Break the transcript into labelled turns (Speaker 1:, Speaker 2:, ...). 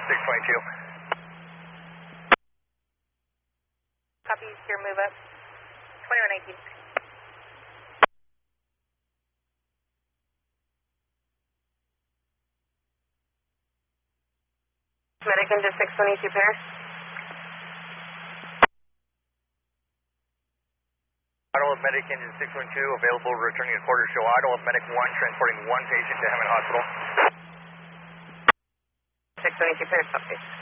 Speaker 1: 622.
Speaker 2: Copy, your move up. 2119. Medic into 622 pair.
Speaker 1: Idle of Medic engine 612, available, returning a quarter show. Idle of Medic 1, transporting one patient to Hammond Hospital.
Speaker 2: 622 pair, copy.